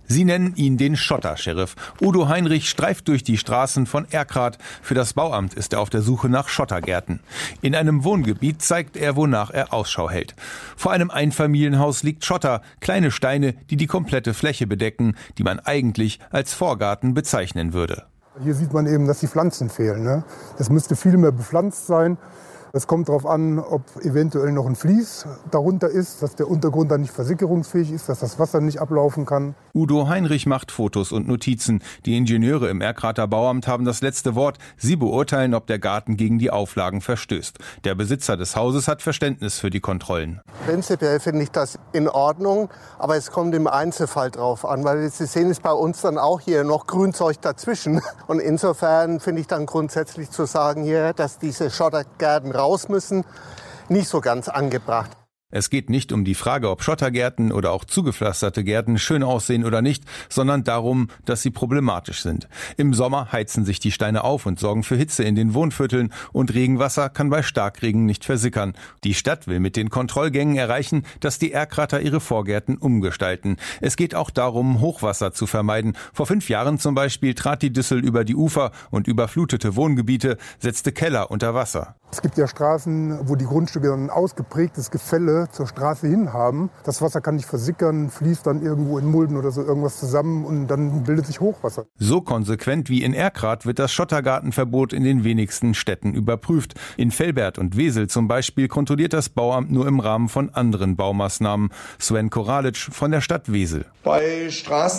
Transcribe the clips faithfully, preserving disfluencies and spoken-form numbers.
Sie nennen ihn den Schotter-Sheriff. Udo Heinrich streift durch die Straßen von Erkrath. Für das Bauamt ist er auf der Suche nach Schottergärten. In einem Wohngebiet zeigt er, wonach er Ausschau hält. Vor einem Einfamilienhaus liegt Schotter, kleine Steine, die die komplette Fläche bedecken, die man eigentlich als Vorgarten bezeichnen würde. Hier sieht man eben, dass die Pflanzen fehlen, ne? Das müsste viel mehr bepflanzt sein. Es kommt darauf an, ob eventuell noch ein Vlies darunter ist, dass der Untergrund dann nicht versickerungsfähig ist, dass das Wasser nicht ablaufen kann. Udo Heinrich macht Fotos und Notizen. Die Ingenieure im Erkrather Bauamt haben das letzte Wort. Sie beurteilen, ob der Garten gegen die Auflagen verstößt. Der Besitzer des Hauses hat Verständnis für die Kontrollen. Prinzipiell finde ich das in Ordnung, aber es kommt im Einzelfall drauf an, weil Sie sehen es bei uns dann auch hier noch Grünzeug dazwischen. Und insofern finde ich dann grundsätzlich zu sagen hier, dass diese Schottergärten raus müssen, nicht so ganz angebracht. Es geht nicht um die Frage, ob Schottergärten oder auch zugepflasterte Gärten schön aussehen oder nicht, sondern darum, dass sie problematisch sind. Im Sommer heizen sich die Steine auf und sorgen für Hitze in den Wohnvierteln und Regenwasser kann bei Starkregen nicht versickern. Die Stadt will mit den Kontrollgängen erreichen, dass die Erkrather ihre Vorgärten umgestalten. Es geht auch darum, Hochwasser zu vermeiden. Vor fünf Jahren zum Beispiel trat die Düssel über die Ufer und überflutete Wohngebiete, setzte Keller unter Wasser. Es gibt ja Straßen, wo die Grundstücke ein ausgeprägtes Gefälle zur Straße hin haben. Das Wasser kann nicht versickern, fließt dann irgendwo in Mulden oder so irgendwas zusammen und dann bildet sich Hochwasser. So konsequent wie in Erkrath wird das Schottergartenverbot in den wenigsten Städten überprüft. In Velbert und Wesel zum Beispiel kontrolliert das Bauamt nur im Rahmen von anderen Baumaßnahmen. Sven Koralic von der Stadt Wesel. Bei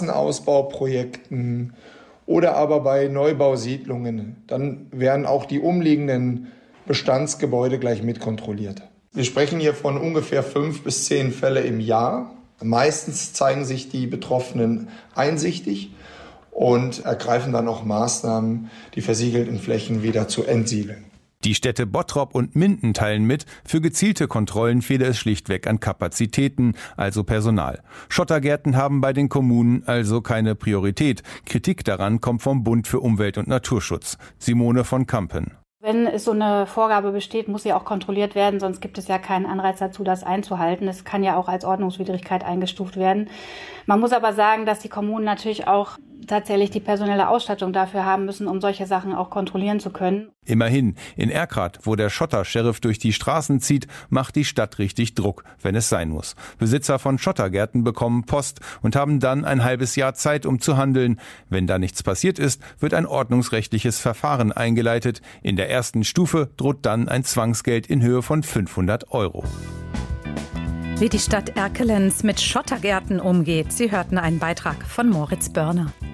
Straßenausbauprojekten oder aber bei Neubausiedlungen, dann werden auch die umliegenden Bestandsgebäude gleich mitkontrolliert. Wir sprechen hier von ungefähr fünf bis zehn Fälle im Jahr. Meistens zeigen sich die Betroffenen einsichtig und ergreifen dann auch Maßnahmen, die versiegelten Flächen wieder zu entsiegeln. Die Städte Bottrop und Minden teilen mit, für gezielte Kontrollen fehle es schlichtweg an Kapazitäten, also Personal. Schottergärten haben bei den Kommunen also keine Priorität. Kritik daran kommt vom Bund für Umwelt und Naturschutz. Simone von Kampen. Wenn es so eine Vorgabe besteht, muss sie auch kontrolliert werden, sonst gibt es ja keinen Anreiz dazu, das einzuhalten. Es kann ja auch als Ordnungswidrigkeit eingestuft werden. Man muss aber sagen, dass die Kommunen natürlich auch tatsächlich die personelle Ausstattung dafür haben müssen, um solche Sachen auch kontrollieren zu können. Immerhin, in Erkrath, wo der Schotter-Sheriff durch die Straßen zieht, macht die Stadt richtig Druck, wenn es sein muss. Besitzer von Schottergärten bekommen Post und haben dann ein halbes Jahr Zeit, um zu handeln. Wenn da nichts passiert ist, wird ein ordnungsrechtliches Verfahren eingeleitet. In der ersten Stufe droht dann ein Zwangsgeld in Höhe von fünfhundert Euro. Wie die Stadt Erkelenz mit Schottergärten umgeht. Sie hörten einen Beitrag von Moritz Börner.